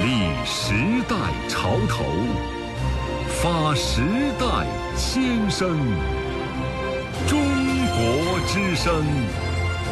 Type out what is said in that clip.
立时代潮头，发时代千声。中国之声。